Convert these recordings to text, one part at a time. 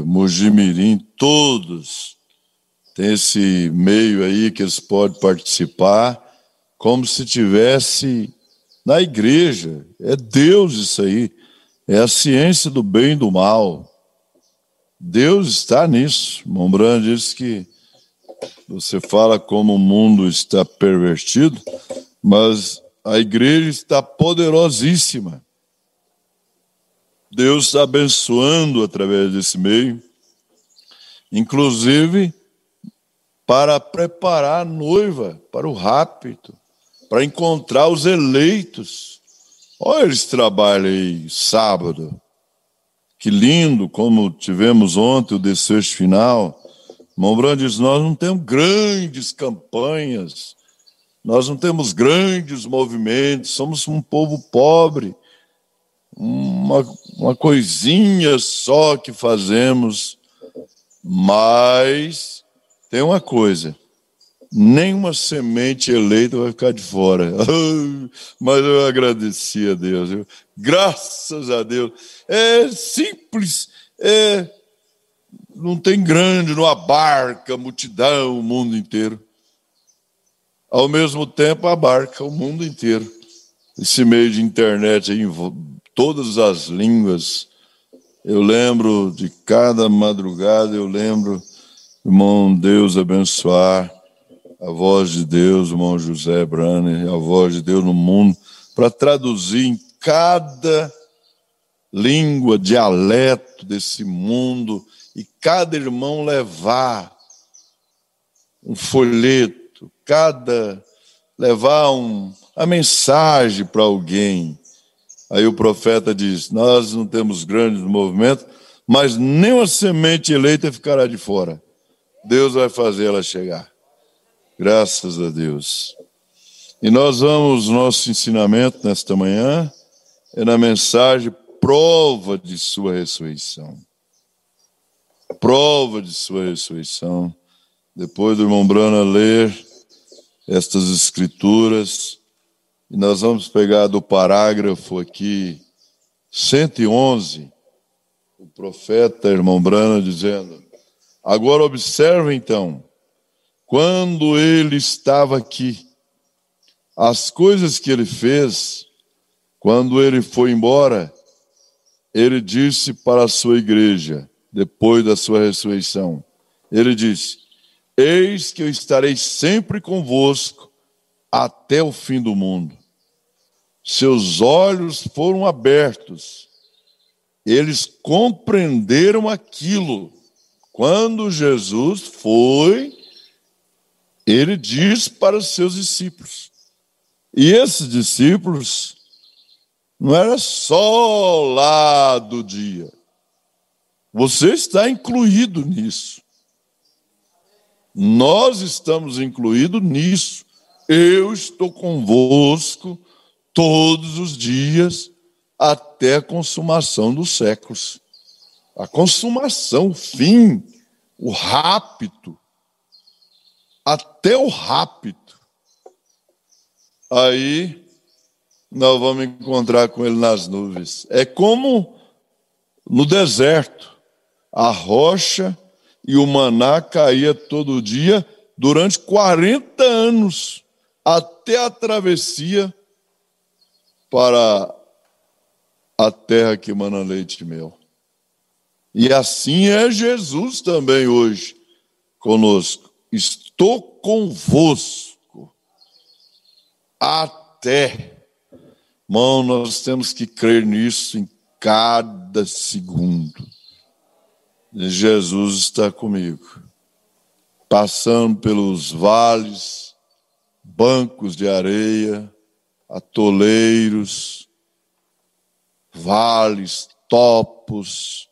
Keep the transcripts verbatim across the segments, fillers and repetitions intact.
Mojimirim, todos têm esse meio aí que eles podem participar, como se tivesse na igreja. É Deus isso aí, é a ciência do bem e do mal. Deus está nisso. Mombrana diz que você fala como o mundo está pervertido, mas a igreja está poderosíssima. Deus está abençoando através desse meio, inclusive para preparar a noiva para o rapto, para encontrar os eleitos. Olha, eles trabalham aí sábado. Que lindo, como tivemos ontem o desfecho final. Mombrana diz, nós não temos grandes campanhas, nós não temos grandes movimentos, somos um povo pobre, uma, uma coisinha só que fazemos, mas tem uma coisa, nenhuma semente eleita vai ficar de fora. Mas eu agradeci a Deus, eu, graças a Deus. É simples, é, não tem grande, não abarca a multidão, o mundo inteiro. Ao mesmo tempo abarca o mundo inteiro. Esse meio de internet aí, todas as línguas. Eu lembro de cada madrugada, eu lembro, irmão Deus abençoar, a voz de Deus, o irmão José Branner, a voz de Deus no mundo, para traduzir em cada língua, dialeto desse mundo, e cada irmão levar um folheto, cada levar um, a mensagem para alguém. Aí o profeta diz, nós não temos grandes movimentos, mas nem uma semente eleita ficará de fora. Deus vai fazer ela chegar. Graças a Deus. E nós vamos, nosso ensinamento nesta manhã, é na mensagem prova de sua ressurreição. Prova de sua ressurreição. Depois do irmão Brana ler estas escrituras, e nós vamos pegar do parágrafo aqui, cento e onze, o profeta, irmão Brana, dizendo, agora observa então, quando ele estava aqui, as coisas que ele fez, quando ele foi embora, ele disse para a sua igreja, depois da sua ressurreição, ele disse, eis que eu estarei sempre convosco até o fim do mundo. Seus olhos foram abertos, eles compreenderam aquilo. Quando Jesus foi, ele disse para os seus discípulos, e esses discípulos não era só lá do dia, você está incluído nisso. Nós estamos incluídos nisso. Eu estou convosco todos os dias até a consumação dos séculos. A consumação, o fim, o rapto, até o rapto. Aí nós vamos encontrar com ele nas nuvens. É como no deserto, a rocha e o maná caía todo dia durante quarenta anos, até a travessia para a terra que mana leite e mel. E assim é Jesus também hoje conosco. Estou convosco até. Irmão, nós temos que crer nisso em cada segundo. Jesus está comigo, passando pelos vales, bancos de areia, atoleiros, vales, topos,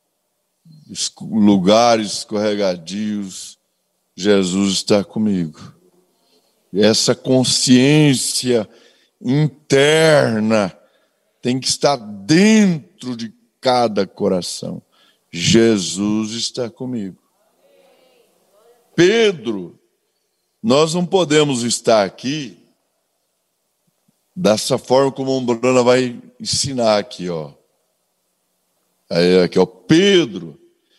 lugares escorregadios. Jesus está comigo. E essa consciência interna tem que estar dentro de cada coração. Jesus está comigo. Pedro, nós não podemos estar aqui dessa forma como o Brana vai ensinar aqui, ó. Aí, aqui, ó. Pedro